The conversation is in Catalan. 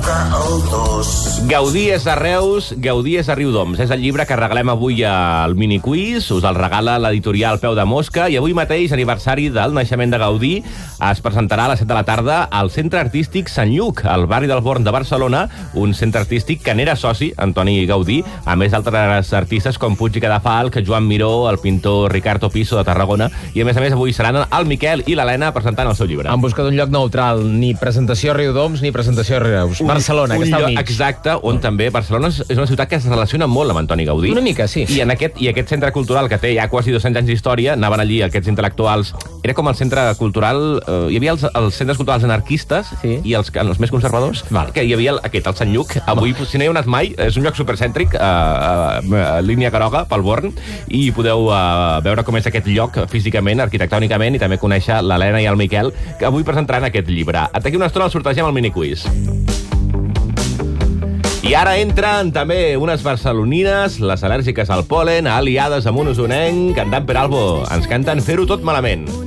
Gaudí és a Reus, Gaudí és a Riudoms. És el llibre que regalem avui al miniquiz. Us el regala l'editorial Peu de Mosca i avui mateix, aniversari del naixement de Gaudí, es presentarà a les 7 de la tarda al Centre Artístic Sant Lluc, al barri del Born de Barcelona, un centre artístic que n'era soci, Antoni Gaudí, a més d'altres artistes com Puig i Cadafalch, Joan Miró, el pintor Ricardo Piso de Tarragona, i a més avui seran el Miquel i l'Helena presentant el seu llibre. Han buscat un lloc neutral, ni presentació a Riudoms ni presentació a Reus. Barcelona, que està al mig. Exacte, on també Barcelona és una ciutat que es relaciona molt amb Antoni Gaudí. Una mica, sí. I aquest centre cultural que té ja quasi 200 anys d'història, anaven allí aquests intel·lectuals. Era com el centre cultural... hi havia els centres culturals anarquistes i els més conservadors, que hi havia el Sant Lluc. Avui, si no hi heu anat mai, és un lloc supercèntric, a línia groga, pel Born, i podeu veure com és aquest lloc físicament, arquitectònicament, i també conèixer l'Helena i el Miquel, que avui presentaran aquest llibre. D'aquí una estona el sortegem al miniquiz. I ara entren també unes barcelonines, les al·lèrgiques al pol·len, aliades amb un usonenc, cantant per Albo. Ens canten Fer-ho tot malament.